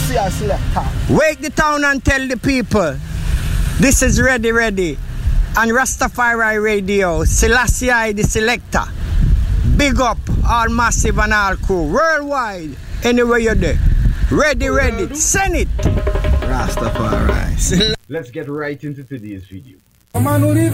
Wake the town and tell the people. This is Ready Ready. And Rastafari Radio. Selassie I, the selector. Big up all massive and all crew. Worldwide. Anywhere you're there. Ready Ready. Send it. Rastafari. Let's get right into today's video.